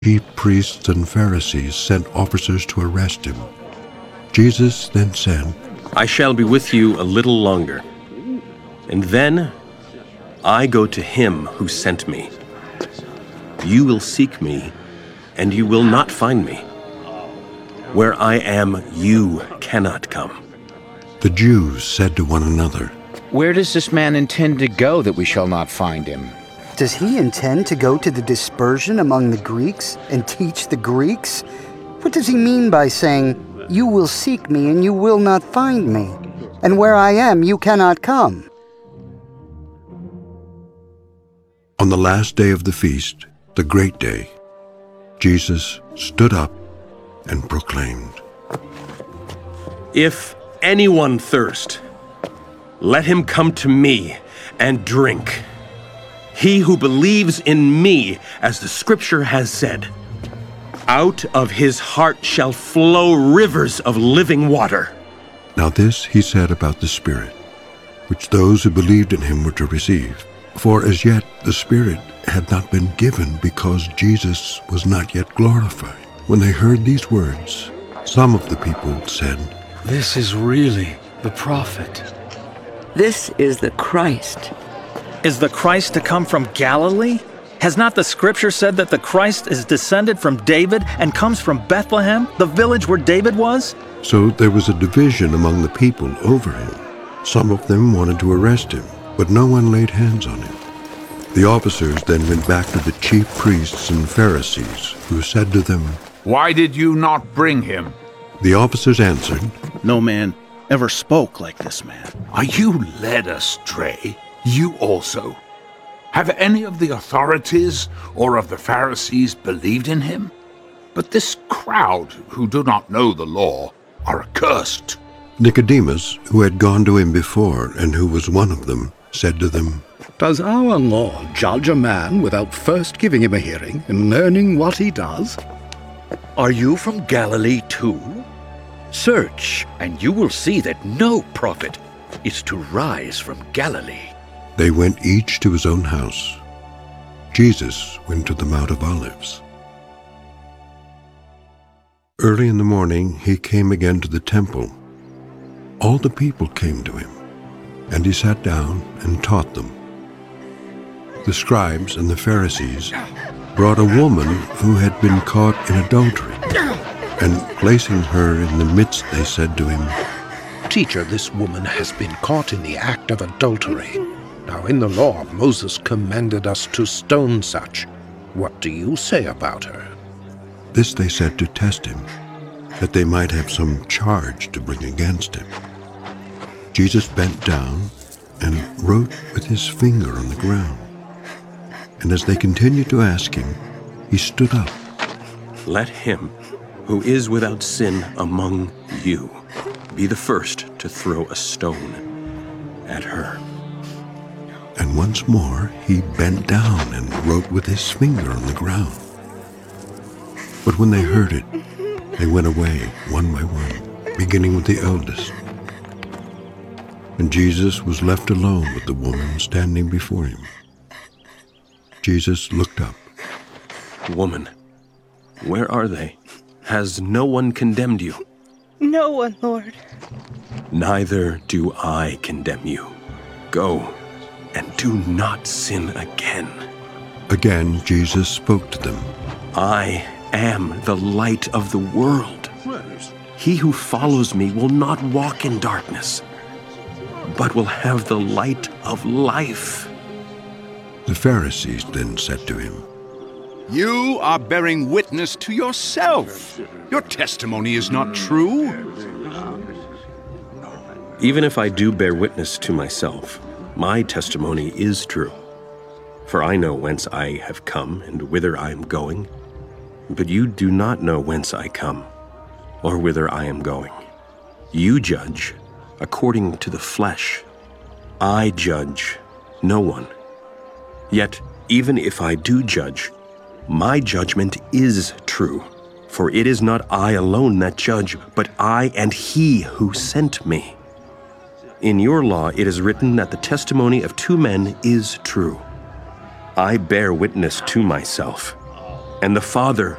Chief priests and Pharisees sent officers to arrest him. Jesus then said, I shall be with you a little longer, and then I go to him who sent me. You will seek me, and you will not find me. Where I am, you cannot come. The Jews said to one another, Where does this man intend to go that we shall not find him? Does he intend to go to the dispersion among the Greeks and teach the Greeks? What does he mean by saying, you will seek me and you will not find me, and where I am you cannot come? On the last day of the feast, the great day, Jesus stood up and proclaimed, If anyone thirst, let him come to me and drink. He who believes in me, as the scripture has said, out of his heart shall flow rivers of living water. Now this he said about the Spirit, which those who believed in him were to receive. For as yet the Spirit had not been given because Jesus was not yet glorified. When they heard these words, some of the people said, This is really the prophet. This is the Christ. Is the Christ to come from Galilee? Has not the scripture said that the Christ is descended from David and comes from Bethlehem, the village where David was? So there was a division among the people over him. Some of them wanted to arrest him, but no one laid hands on him. The officers then went back to the chief priests and Pharisees, who said to them, Why did you not bring him? The officers answered, No man ever spoke like this man. Are you led astray? You also? Have any of the authorities or of the Pharisees believed in him? But this crowd, who do not know the law, are accursed. Nicodemus, who had gone to him before and who was one of them, said to them, Does our law judge a man without first giving him a hearing and learning what he does? Are you from Galilee too? Search, and you will see that no prophet is to rise from Galilee. They went each to his own house. Jesus went to the Mount of Olives. Early in the morning he came again to the temple. All the people came to him, and he sat down and taught them. The scribes and the Pharisees brought a woman who had been caught in adultery, and placing her in the midst, they said to him, Teacher, this woman has been caught in the act of adultery. Now in the law, Moses commanded us to stone such. What do you say about her? This they said to test him, that they might have some charge to bring against him. Jesus bent down and wrote with his finger on the ground. And as they continued to ask him, he stood up. Let him who is without sin among you be the first to throw a stone at her. And once more he bent down and wrote with his finger on the ground. But when they heard it, they went away one by one, beginning with the eldest. And Jesus was left alone with the woman standing before him. Jesus looked up. Woman, where are they? Has no one condemned you? No one, Lord. Neither do I condemn you. Go and do not sin again. Again, Jesus spoke to them. I am the light of the world. He who follows me will not walk in darkness, but will have the light of life. The Pharisees then said to him, You are bearing witness to yourself. Your testimony is not true. Even if I do bear witness to myself, my testimony is true. For I know whence I have come and whither I am going, but you do not know whence I come or whither I am going. You judge according to the flesh. I judge no one. Yet, even if I do judge, my judgment is true. For it is not I alone that judge, but I and he who sent me. In your law it is written that the testimony of two men is true. I bear witness to myself, and the Father